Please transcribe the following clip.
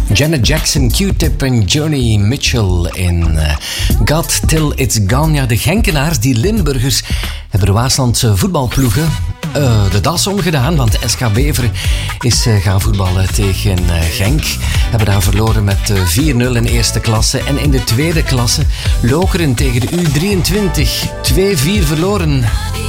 Janet Jackson, Q-Tip en Joni Mitchell in God Till It's Gone. Ja, de Genkenaars, die Limburgers, hebben de Waaslandse voetbalploegen de das omgedaan, want SK Beveren is gaan voetballen tegen Genk. Hebben daar verloren met 4-0 in eerste klasse. En in de tweede klasse Lokeren tegen de U23 2-4 verloren.